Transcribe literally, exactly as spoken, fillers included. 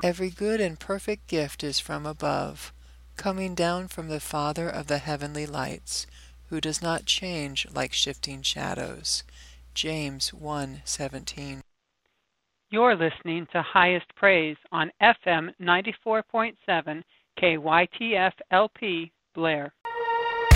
Every good and perfect gift is from above, coming down from the Father of the heavenly lights, who does not change like shifting shadows. James one seventeen. You're listening to Highest Praise on F M ninety-four point seven K Y T F L P Blair.